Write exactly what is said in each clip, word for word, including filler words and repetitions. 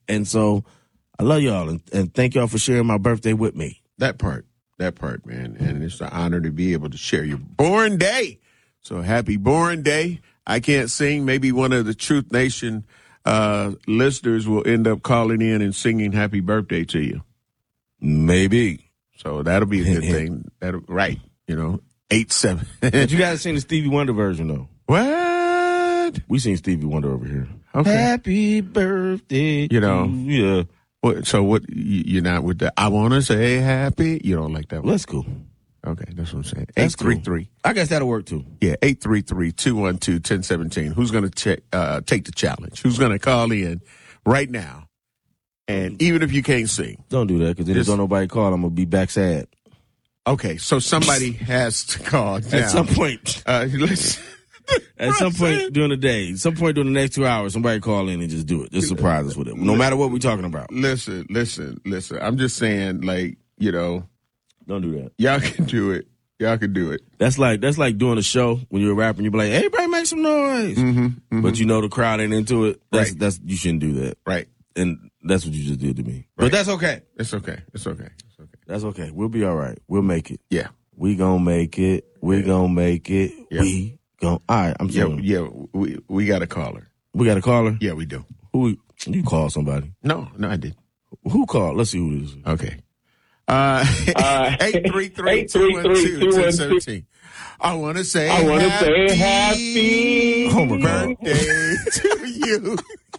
And so I love y'all, and, and thank y'all for sharing my birthday with me. That part, that part, man. And it's an honor to be able to share your born day. So happy born day. I can't sing. Maybe one of the Truth Nation uh, listeners will end up calling in and singing happy birthday to you. Maybe. So that'll be a good thing. That'll, right. You know, eight, seven. But you got to sing the Stevie Wonder version, though. What? We sing Stevie Wonder over here. Okay. Happy birthday. You know. Yeah. What, so what, you're not with the, I want to say happy? You don't like that one? Well, that's cool. Okay, that's what I'm saying. That's eight three three. Cool. I guess that'll work, too. Yeah, eight three three, two one two, one zero one seven. Who's going to check, uh, take the challenge? Who's going to call in right now? And even if you can't sing. Don't do that, because if don't nobody call, I'm going to be back sad. Okay, so somebody has to call now. At some point. Uh, let's, At some point during the day, some point during the next two hours, somebody call in and just do it. Just surprise us with it. No matter what we're talking about. Listen, listen, listen. I'm just saying, like, you know. Don't do that. Y'all can do it. Y'all can do it. That's like that's like doing a show when you're a rapper and you be like, hey, everybody make some noise. Mm-hmm, mm-hmm. But you know the crowd ain't into it. That's, right. That's you shouldn't do that. Right. And that's what you just did to me. Right. But that's okay. It's okay. It's okay. It's okay. That's okay. We'll be all right. We'll make it. Yeah. We gonna make it. We yeah. gonna make it. Yeah. We gonna. All right. I'm yeah, sorry. Yeah. We we got a caller. We got a caller? Yeah, we do. Who? You call somebody? No, no, I did. Who called? Let's see who it is. Okay. Uh, eight three three, two one two, one zero one seven. I want to say I want to happy, say happy Homer birthday to you.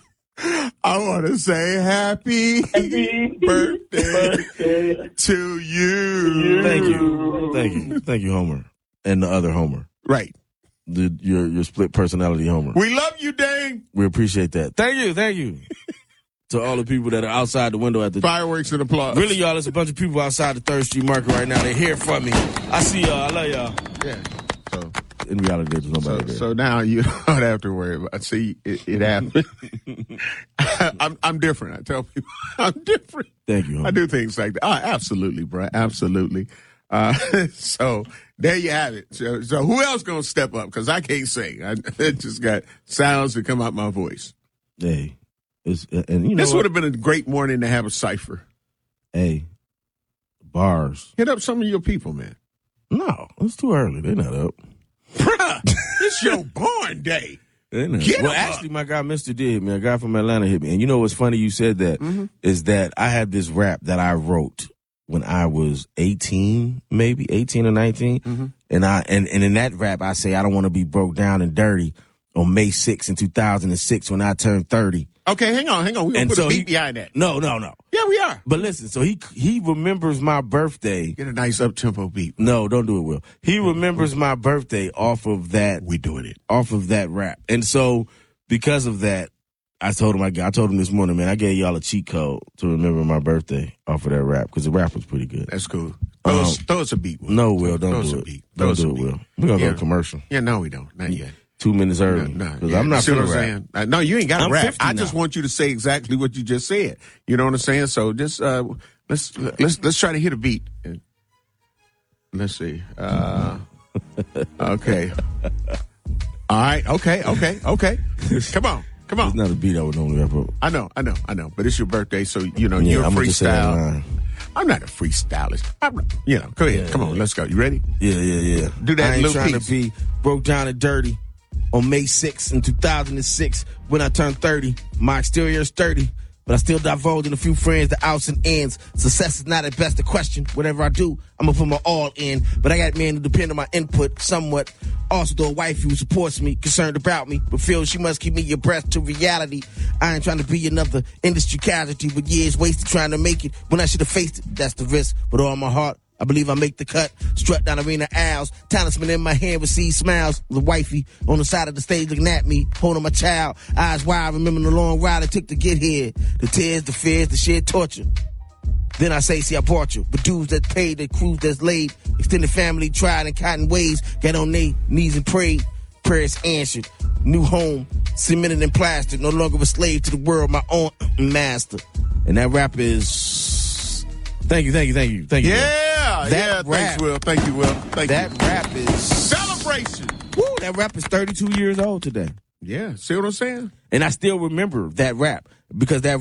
I want to say happy, happy birthday, birthday to you. Thank you. Thank you. Thank you, Homer. And the other Homer. Right. The, your your split personality Homer. We love you, Dame. We appreciate that. Thank you. Thank you. To all the people that are outside the window at the fireworks and applause. Really, y'all, there's a bunch of people outside the Third Street Market right now. They're here for me. I see y'all. I love y'all. Yeah. So in reality, there's nobody so, there. So now you don't have to worry about. See, it, it happened. I'm I'm different. I tell people I'm different. Thank you. Homie. I do things like that. Oh, absolutely, bro. Absolutely. Uh, so there you have it. So, so who else gonna step up? Because I can't sing. I, I just got sounds that come out my voice. Hey. It's, and you know this would have been a great morning to have a cipher. Hey, bars. Hit up some of your people, man. No, it's too early. They're not up. Bruh, it's your born day. They're not. Well, actually, my guy, Mister D, hit me. A guy from Atlanta hit me. And you know what's funny? You said that mm-hmm. is that I had this rap that I wrote when I was eighteen, maybe eighteen or nineteen. Mm-hmm. And I and, and in that rap, I say I don't want to be broke down and dirty on May sixth in two thousand six when I turned thirty. Okay, hang on, hang on. We're going to put so a beat he, behind that. No, no, no. Yeah, we are. But listen, so he he remembers my birthday. Get a nice up-tempo beat. No, don't do it, Will. He remembers my birthday off of that. We doing it. Off of that rap. And so because of that, I told him, I, I told him this morning, man, I gave y'all a cheat code to remember my birthday off of that rap because the rap was pretty good. That's cool. Throw, um, us, throw us a beat, Will. No, Will, don't throw do us it. A beat. Don't do it, beat. Will. We're going to yeah. go to commercial. Yeah, no, we don't. Not yet. Two minutes early. No, no yeah. I'm not finna rap. Uh, no, you ain't got to rap. I now. just want you to say exactly what you just said. You know what I'm saying? So just uh, let's let's let's try to hit a beat. Let's see. Uh, okay. All right. Okay. Okay. Okay. Come on. Come on. It's not a beat I would normally rap up. I know. I know. I know. But it's your birthday, so you know yeah, you're a I'm freestyle. I'm not a freestylist. I'm, you know, go ahead. Yeah, Come on, yeah. let's go. You ready? Yeah, yeah, yeah. Do that I ain't little trying piece. to be broke down and dirty on May sixth in two thousand six when I turned thirty. My exterior is sturdy, but I still divulge in a few friends the outs and ins. Success is not at best a question. Whatever I do, I'm gonna put my all in. But I got men who depend on my input somewhat. Also, though a wife who supports me, concerned about me, but feels she must keep me abreast to reality. I ain't trying to be another industry casualty with years wasted trying to make it when I should have faced it. That's the risk. With all my heart, I believe I make the cut. Strut down arena aisles, talisman in my hand with seed smiles. The wifey on the side of the stage looking at me, holding my child. Eyes wide, remembering the long ride it took to get here. The tears, the fears, the sheer torture. Then I say, see, I brought you. But dudes that paid, the crews that's laid. Extended family tried in cotton ways. Got on their knees and prayed. Prayers answered. New home, cemented and plastered. No longer a slave to the world, my own master. And that rap is... Thank you, thank you, thank you, thank you. Yeah, that yeah, rap, thanks, Will. Thank you, Will. Thank that you. That rap is... Celebration. Woo, that rap is thirty-two years old today. Yeah, see what I'm saying? And I still remember that rap because that